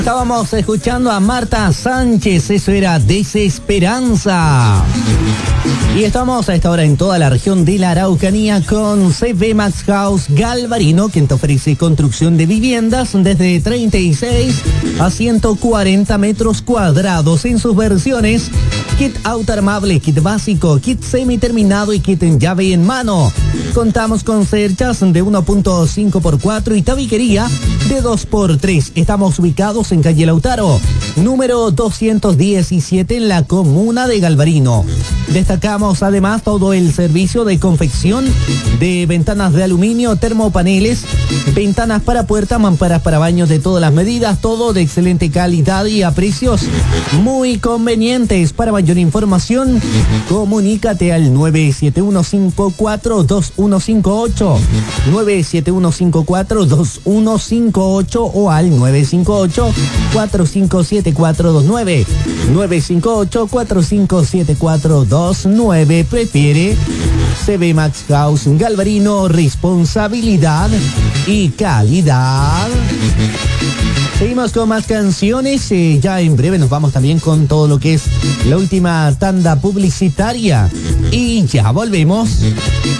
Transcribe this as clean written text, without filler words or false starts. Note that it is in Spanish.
Estábamos escuchando a Marta Sánchez, eso era Desesperanza. Y estamos a esta hora en toda la región de la Araucanía con CV Max House Galvarino, quien te ofrece construcción de viviendas desde 36 a 140 metros cuadrados en sus versiones kit autoarmable, kit básico, kit semiterminado y kit en llave y en mano. Contamos con cerchas de 1.5x4 y tabiquería de 2x3. Estamos ubicados en calle Lautaro, número 217 en la comuna de Galvarino. Destacamos además todo el servicio de confección de ventanas de aluminio, termopaneles, ventanas para puertas, mamparas para baños de todas las medidas, todo de excelente calidad y a precios muy convenientes. Para mayor información, comunícate al 971542158, 971542158 o al 958-457429, 958-457429. Prefiere CV Max House Galvarino, responsabilidad y calidad. Seguimos con más canciones, ya en breve nos vamos también con todo lo que es la última tanda publicitaria y ya volvemos.